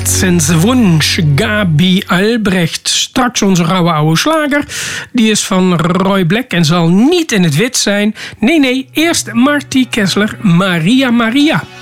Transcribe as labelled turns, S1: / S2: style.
S1: Herzenswunsch, Gabi Albrecht. Straks onze rauwe oude slager. Die is van Roy Black en zal niet in het wit zijn. Nee, eerst Marty Kessler, Maria Maria.